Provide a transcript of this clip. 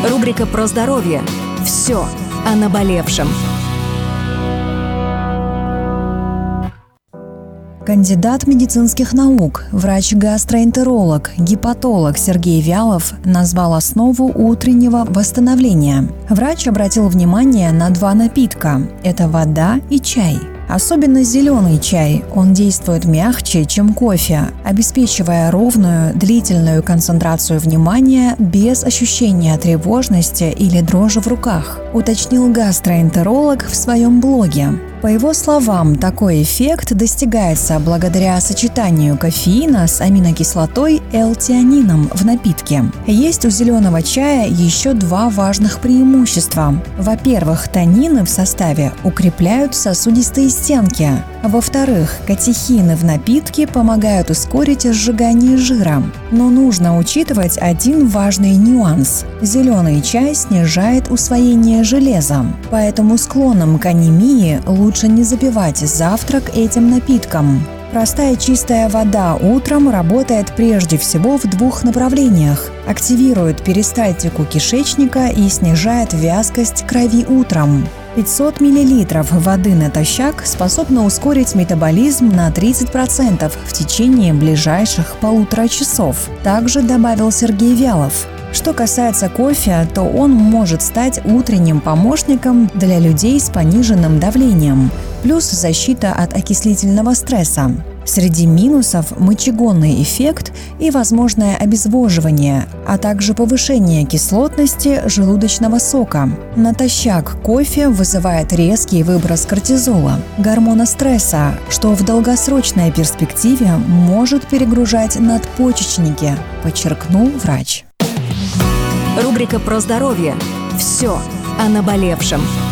Рубрика про здоровье. Все о наболевшем. Кандидат медицинских наук, врач-гастроэнтеролог, гепатолог Сергей Вялов назвал основу утреннего восстановления. Врач обратил внимание на два напитка – это вода и чай. Особенно зеленый чай, он действует мягче, чем кофе, обеспечивая ровную, длительную концентрацию внимания без ощущения тревожности или дрожи в руках, уточнил гастроэнтеролог в своем блоге. По его словам, такой эффект достигается благодаря сочетанию кофеина с аминокислотой L-тианином в напитке. Есть у зеленого чая еще два важных преимущества. Во-первых, танины в составе укрепляют сосудистые стенки. Во-вторых, катехины в напитке помогают ускорить сжигание жира. Но нужно учитывать один важный нюанс. Зеленый чай снижает усвоение железа, поэтому склонным к анемии лучше не запивать завтрак этим напитком. Простая чистая вода утром работает прежде всего в двух направлениях. Активирует перистальтику кишечника и снижает вязкость крови утром. 500 мл воды натощак способны ускорить метаболизм на 30% в течение ближайших 1,5 часов, также добавил Сергей Вялов. Что касается кофе, то он может стать утренним помощником для людей с пониженным давлением, плюс защита от окислительного стресса. Среди минусов – мочегонный эффект и возможное обезвоживание, а также повышение кислотности желудочного сока. Натощак кофе вызывает резкий выброс кортизола, гормона стресса, что в долгосрочной перспективе может перегружать надпочечники, подчеркнул врач. Рубрика про здоровье. Все о наболевшем.